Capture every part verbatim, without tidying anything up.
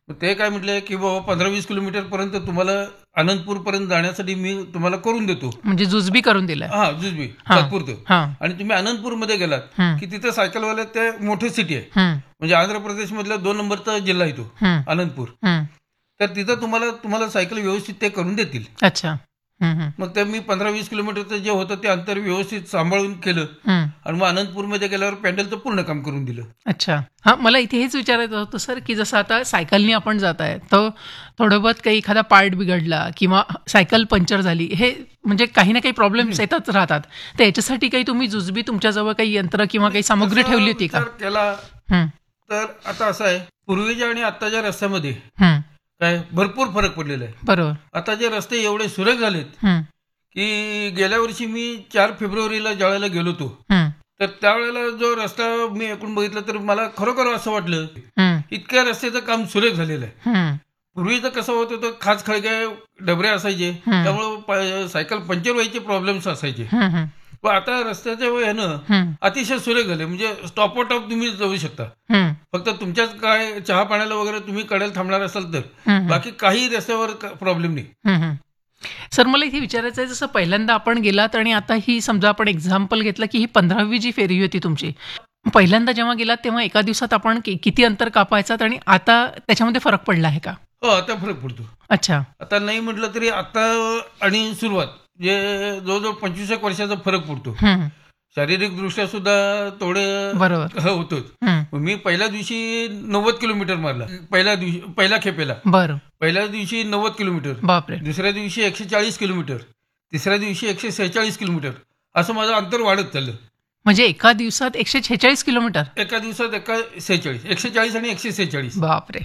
मग ते काय म्हटले की बाबा पंधरा वीस किलोमीटर पर्यंत तुम्हाला आनंदपूर पर्यंत जाण्यासाठी मी तुम्हाला करून देतो. म्हणजे जुजबी करून दिलाय. हा जुजबी हा. तात्पुरतं. हा. आणि तुम्ही आनंदपूरमध्ये गेलात हम्म. की तिथे सायकलवाले ते मोठी सिटी आहे, हम्म. म्हणजे आंध्र प्रदेश मधला दोन नंबरचा जिल्हा आहे तो हम्म. आनंदपूर. हम्म. तर तिथं तुम्हाला तुम्हाला सायकल व्यवस्थित ते करून देतील. अच्छा. हम्म. हम्म. मग ते मी पंधरा वीस किलोमीटरचं जे होतं ते अंतर व्यवस्थित सांभाळून केलं हम्म. आणि मग आनंदपूरमध्ये गेल्यावर पॅन्डलचं पूर्ण काम करून दिलं. अच्छा. हा, मला इथे हेच विचारायचं होतं सर, की जसं आता सायकलनी आपण जात आहे तर थोडं बहुत काही एखादा पार्ट बिघडला किंवा सायकल पंक्चर झाली, हे म्हणजे काही ना काही प्रॉब्लेम्स येतच राहतात. तर याच्यासाठी काही तुम्ही जुजबी तुमच्याजवळ काही यंत्र किंवा काही सामुग्री तसा ठेवली होती का? विचार केला हम्म. तर आता असं आहे, पूर्वीच्या आणि आत्ताच्या रस्त्यामध्ये हम्म. काय भरपूर फरक पडलेला आहे. बरोबर. आताचे रस्ते एवढे सुरेख झालेत हम्म. की गेल्या वर्षी मी चार फेब्रुवारीला ज्या वेळेला गेलो होतो हम्म. तर त्यावेळेला जो रस्ता मी ऐकून बघितला तर मला खरोखर असं वाटलं हम्म. इतक्या रस्त्याचं काम सुरेख झालेलं आहे. हम्म. पूर्वीचं कसं होत होतं, खास खळगे डबरे असायचे, हम्म. त्यामुळं प- सायकल पंक्चर व्हायचे प्रॉब्लेम्स असायचे. हम्म. हम्म. पण आता रस्त्याच्या ह्यानं हम्म. अतिशय सुरेख झाले, म्हणजे स्टॉप टॉप तुम्ही जाऊ शकता. हम्म. फक्त तुमच्याच काय चहा पाण्याला वगैरे तुम्ही कडेला थांबणार असाल तर, हम्म. बाकी काही रस्त्यावर प्रॉब्लेम नाही. हम्म. हम्म. सर, मला इथे विचारायचं आहे, जसं पहिल्यांदा आपण गेलात आणि आता ही समजा आपण एक्झाम्पल घेतलं की ही पंधरावी जी फेरी होती तुमची, पहिल्यांदा जेव्हा गेलात तेव्हा एका दिवसात आपण कि- किती अंतर कापायचात आणि आता त्याच्यामध्ये फरक पडला आहे का? हो, आता फरक पडतो. अच्छा. आता नाही म्हटलं तरी आता आणि सुरुवात जे जवळजवळ पंचवीस एक वर्षाचा फरक पडतो. हम्म. शारीरिक दृष्ट्या सुद्धा थोडे बरोबर. होतोच. हम्म. मी पहिल्या दिवशी नव्वद किलोमीटर मारला, पहिल्या दिवशी पहिल्या खेपेला. बरं. पहिल्या दिवशी नव्वद किलोमीटर, बापरे. दुसऱ्या दिवशी एकशे चाळीस किलोमीटर, तिसऱ्या दिवशी एकशे सेहेचाळीस किलोमीटर, असं माझं अंतर वाढत चाललं. म्हणजे एका दिवसात एकशे छेचाळीस किलोमीटर? एका दिवसात एका सेहेचाळीस, एकशे चाळीस आणि एकशे सेहेचाळीस. बापरे.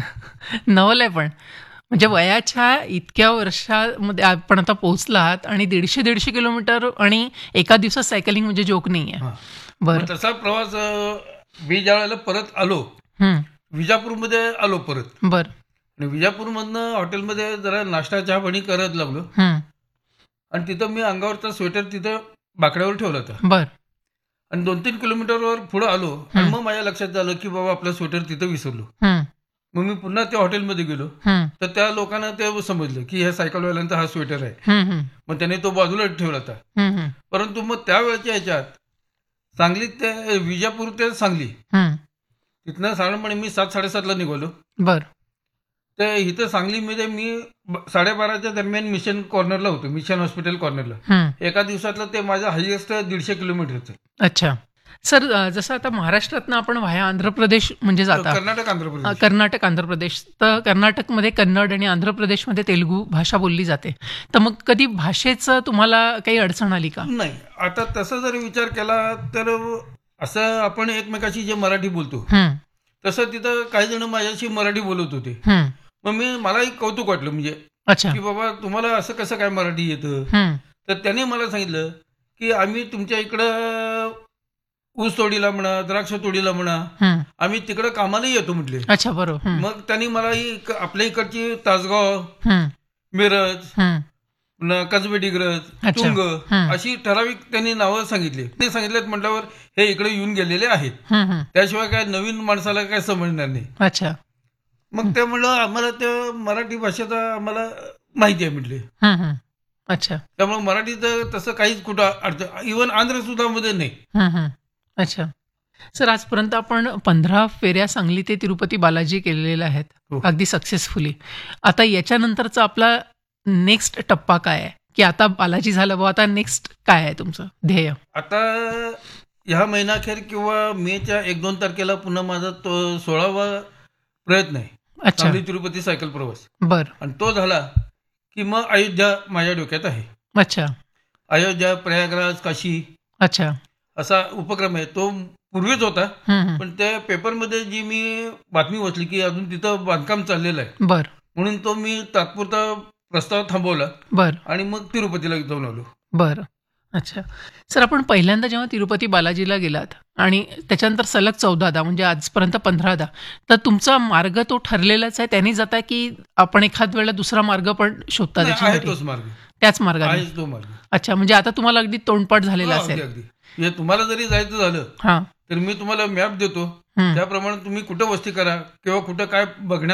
नवल आहे. पण म्हणजे वयाच्या इतक्या वर्षामध्ये आपण आता पोहोचलात आणि दीडशे दीडशे किलोमीटर आणि एका दिवसात सायकलिंग म्हणजे जोक नाही आहे. बरं. मग तसा प्रवास अं, मी ज्या वेळेला परत आलो हम्म. विजापूरमध्ये आलो परत, बरं. आणि विजापूरमधनं हॉटेलमध्ये जरा नाश्ता चहा पाणी करत लागलो हम्म. आणि तिथं मी अंगावरचा स्वेटर तिथं बाकड्यावर ठेवला होता बरं. आणि दोन तीन किलोमीटरवर पुढे आलो आणि मग माझ्या लक्षात आलं की बाबा आपलं स्वेटर तिथं विसरलो. हम्म. मग मी पुन्हा त्या हॉटेलमध्ये गेलो हम्म. तर त्या लोकांना ते समजलं की ह्या सायकलवाल्यांचा हा स्वेटर आहे. हम्म. हम्म. मग त्याने तो बाजूला ठेवला होता. हम्म. परंतु मग त्यावेळेच्या ह्याच्यात सांगलीत ते विजापूर ते सांगली, हम्म. तिथनं साधारणपणे मी सात साडेसातला निघालो. बरं. तर इथं सांगलीमध्ये मी ब- साडेबाराच्या दरम्यान मिशन कॉर्नरला होतो, मिशन हॉस्पिटल कॉर्नरला. हम्म. एका दिवसातलं ते माझं हायएस्ट दीडशे किलोमीटरचं. अच्छा. सर, अ, जसं आता महाराष्ट्रातनं आपण व्हाया आंध्र प्रदेश म्हणजे जाता, कर्नाटक आंध्र अ, प्रदेश. कर्नाटक आंध्र प्रदेश, तर कर्नाटकमध्ये कन्नड आणि आंध्र प्रदेशमध्ये तेलुगू भाषा बोलली जाते. तर मग कधी भाषेचं तुम्हाला काही अडचण आली का? नाही, आता तसं जर विचार केला तर असं आपण एकमेकाशी जे मराठी बोलतो हम्म. तसं तिथं काही जण माझ्याशी मराठी बोलत होते. हम्म. मग मी मलाही कौतुक वाटलं, म्हणजे अच्छा. की बाबा तुम्हाला असं कसं काय मराठी येतं. हम्म. तर त्याने मला सांगितलं की आम्ही तुमच्या इकडं ऊस तोडीला म्हणा, द्राक्ष तोडीला म्हणा, हम्म. आम्ही तिकडं कामाला येतो म्हटले. अच्छा. बरोबर. हम्म. मग त्यांनी मला ही इक- आपल्या इकडची तासगाव, हम्म. मिरज, हम्म. न कसबे डिग्रज, अच्छा. तुंग हम्म. अशी ठराविक त्यांनी नावं सांगितली. ते सांगितलेत म्हटल्यावर हे इकडे येऊन गेलेले आहेत, हम्म. हम्म. त्याशिवाय काय नवीन माणसाला काय समजणार नाही. अच्छा. मग ते म्हणलं आम्हाला ते मराठी भाषेचा आम्हाला माहिती आहे म्हटले. हम्म. हम्म. अच्छा. त्यामुळे मराठीचं तसं काहीच कुठं अडचण, इव्हन आंध्र सुद्धा मध्ये नाही. हम्म. हम्म. अच्छा. सर, आजपर्यंत आपण पंधरा फेऱ्या सांगली ते तिरुपती बालाजी केलेल्या आहेत, हो. अगदी सक्सेसफुली. आता याच्यानंतरचा आपला नेक्स्ट टप्पा काय आहे, की आता बालाजी झालं बा, आता नेक्स्ट काय आहे तुमचं ध्येय? आता ह्या महिनाखेर किंवा मेच्या एक दोन तारखेला पुन्हा माझा तो सोळावा प्रयत्न आहे, अच्छा. सांगली तिरुपती सायकल प्रवास. बर. आणि तो झाला की मग अयोध्या माझ्या डोक्यात आहे. अच्छा. अयोध्या, प्रयागराज, काशी अच्छा. असा उपक्रम आहे. तो पूर्वीच होता, हम्म. हम्म. पण त्या पेपरमध्ये जी मी बातमी वाचली की अजून तिथं बांधकाम चाललेलं आहे, बर. म्हणून तो मी तात्पुरता प्रस्ताव थांबवला बर. आणि मग तिरुपतीला जाऊन आलो. बरं. अच्छा. सर, आपण पहिल्यांदा जेव्हा तिरुपती बालाजीला गेलात आणि त्याच्यानंतर सलग चौदादा म्हणजे आजपर्यंत पंधरादा, तर तुमचा मार्ग तो ठरलेलाच आहे, त्यांनी जाता की आपण एखाद वेळेला दुसरा मार्ग पण शोधता नाही, आहे त्याच्यासाठी? तोच मार्ग, त्याच मार्गाने? आहेच तो मार्ग. अच्छा. म्हणजे आता तुम्हाला अगदी तोंडपाठ झालेला हो, अगदी असेल? अगदी. हे तुम्हाला जरी जायचं झालं हां. तर मी तुम्हाला मॅप देतो, हम्म. त्याप्रमाणे तुम्ही कुठं वस्ती करा किंवा कुठं काय बघण्या